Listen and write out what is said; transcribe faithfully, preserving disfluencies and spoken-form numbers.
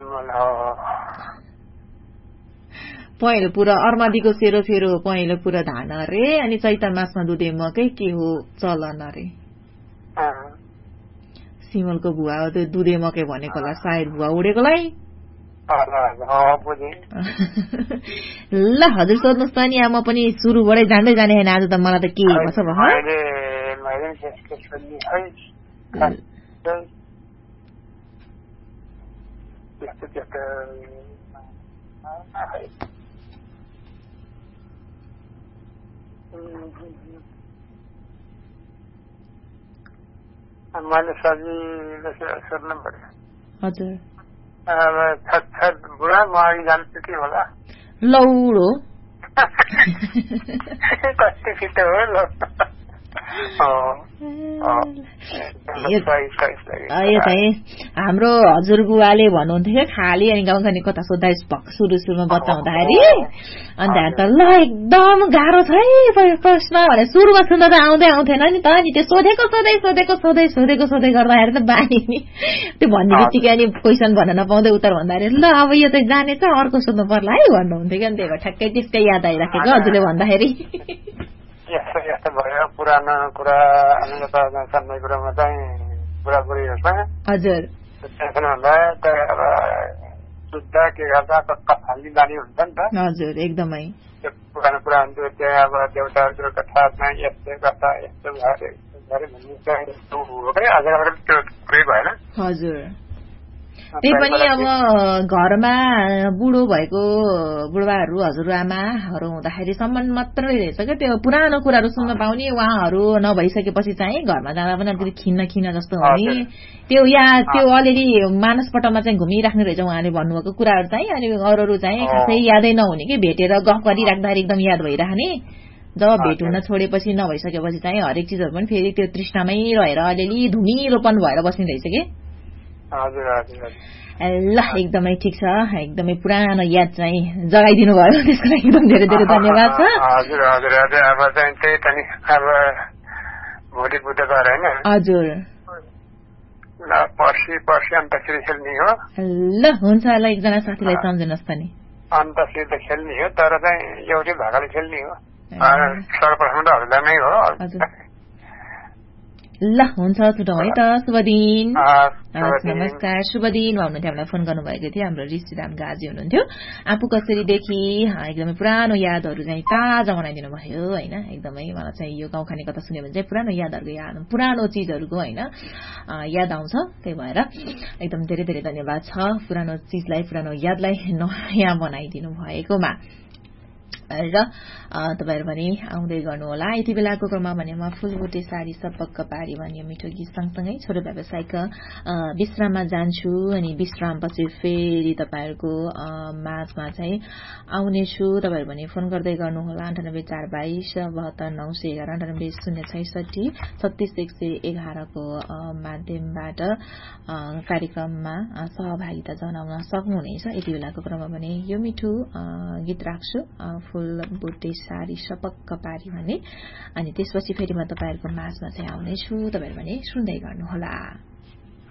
पहेँलो पुरा अर्मादीको सेरो फेरो पहेँलो पुरा धान अरे अनि चैत मासमा दुधे मकै के हो चलन अरे सिमलको भुवा हो त्यो दुधे मकै भनेकोलाई सायद भुवा उडेकोलाई ल हजुर सोध्नुहोस् त नि म पनि सुरुबाटै जान्दै जाने होइन आज त मलाई त के भन्छ मैले सजिलो सोध्नु पर्यो हजुर बुढा म अघि जान्छु के होला लौरो कति छिटो हो ल यो चाहिँ हाम्रो हजुर बुवाले भन्नुहुन्थ्यो खाली अनि गाउँछ नि कता सोद्धा सुरु सुरुमा बच्चा हुँदाखेरि अन्त त ल एकदम गाह्रो छ है प्रश्न भने सुरुमा सुन्दा त आउँदै आउँथेन नि त नि त्यो सोधेको सोधै सोधेको सोधै सोधेको सोधै गर्दाखेरि त बानी नि त्यो भन्ने बित्तिकै अनि क्वेसन भन्न नपाउँदै उत्तर भन्दाखेरि ल अब यो चाहिँ जानेछ अर्को सोध्नु पर्ला है भन्नुहुन्थ्यो क्या त्यही भएर ठ्याक्कै त्यसकै याद आइराखेको हजुरले भन्दाखेरि यस्तो यस्तो भयो पुरानो कुरा सन्ने कुरामा चाहिँ बुढाबुढीहरूमा हजुर भन्दा अब शुद्ध के गर्दा कथाली बानी हुन्छ नि त हजुर एकदमै पुरानो कुरा हुन्थ्यो त्यहाँ अब देउताहरूको कथामा यस्तो कथा यस्तो भयो भन्ने आज त्यो कुरै भएन हजुर त्यही पनि अब घरमा बुढो भएको बुढाहरू हजुरआमाहरू हुँदाखेरि सम्मान मात्रै रहेछ क्या त्यो पुरानो कुराहरू सुन्न पाउने उहाँहरू नभइसकेपछि चाहिँ घरमा जाँदा पनि अलिकति खिन्न खिन्न जस्तो हुने त्यो या त्यो अलिअलि मानसपटमा चाहिँ घुमिराख्ने रहेछ उहाँले भन्नुभएको कुराहरू चाहिँ अनि अरूहरू चाहिँ खासै यादै नहुने कि भेटेर गफ गरिराख्दाखेरि एकदम याद भइराख्ने जब भेट हुन छोडेपछि नभइसकेपछि चाहिँ हरेक चिजहरू पनि फेरि त्यो तृष्णामै रहेर अलिअलि धुमिलोपन भएर बस्ने रहेछ कि ल एकदमै ठिक छ एकदमै पुरानो याद चाहिँ जगाइदिनु भयो त्यसको लागि एकदम धेरै धेरै धन्यवाद छ हजुर हजुर अब चाहिँ त्यही त नि अब भोलि बुधबार होइन हजुर ल पर्सि पर्सि अन्तखेरि खेल्ने हो ल हुन्छ ल एकजना साथीलाई सम्झिनुहोस् त नि अन्तखेरि त खेल्ने हो तर चाहिँ एउटै भाकाले खेल्ने हो सर्वप्रथम त हजुरलाई नै हो ल हुन्छ छुटौँ है त शुभ दिन नमस्कार शुभ दिन भन्नुहुन्थ्यो हामीलाई फोन गर्नुभएको थियो हाम्रो ऋषिराम गाजी हुनुहुन्थ्यो आफू कसरीदेखि एकदमै पुरानो यादहरू चाहिँ ताजा बनाइदिनु भयो होइन एकदमै मलाई चाहिँ यो गाउँ खाने कथा सुन्यो भने चाहिँ पुरानो यादहरूको याद पुरानो चिजहरूको होइन याद आउँछ त्यही भएर एकदम धेरै धेरै धन्यवाद छ पुरानो चिजलाई पुरानो यादलाई नयाँ बनाइदिनु भएकोमा र तपाईहरु पनि आउँदै गर्नु होला यति बेलाको क्रममा भने म फुलबुटे साडी सपक्क पारी भन्ने मिठो गीत सँगसँगै छोटो व्यावसायिक विश्राममा जान्छु अनि विश्रामपछि फेरि तपाईहरुको माझमा चाहिँ आउने छु तपाईहरु पनि फोन गर्दै गर्नु होला अन्ठानब्बे चार बाइस बहत्तर नौ सय एघार अन्ठानब्बे शून्य छैसठी छत्तीस एक सय एघार को माध्यमबाट कार्यक्रममा सहभागिता जनाउन सक्नुहुनेछ यति बेलाको क्रममा भने यो मिठो गीत राख्छु फुलबुटे साडी सपक्क पारी भने अनि त्यसपछि फेरि म तपाईहरुको माझमा चाहिँ आउने छु तपाईहरु पनि सुन्दै गर्नु होला।